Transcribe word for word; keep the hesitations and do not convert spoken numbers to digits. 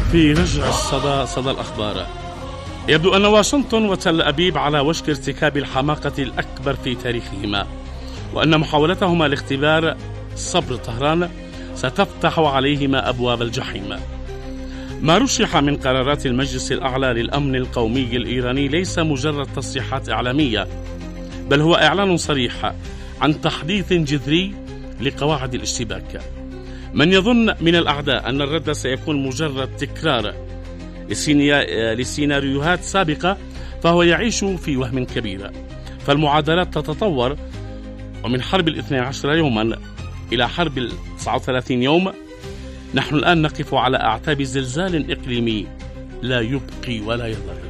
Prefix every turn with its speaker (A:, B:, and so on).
A: في رجع الصدى صدى الأخبار. يبدو أن واشنطن وتل أبيب على وشك ارتكاب الحماقة الأكبر في تاريخهما، وأن محاولتهما لاختبار صبر طهران ستفتح عليهما أبواب الجحيم. ما رشح من قرارات المجلس الأعلى للأمن القومي الإيراني ليس مجرد تصريحات إعلامية، بل هو إعلان صريح عن تحديث جذري لقواعد الاشتباك. من يظن من الأعداء أن الرد سيكون مجرد تكرار لسيناريوهات سابقة فهو يعيش في وهم كبير، فالمعادلات تتطور، ومن حرب الاثني عشر يوما إلى حرب التسعة وثلاثين يوم نحن الآن نقف على أعتاب زلزال إقليمي لا يبقي ولا يذر.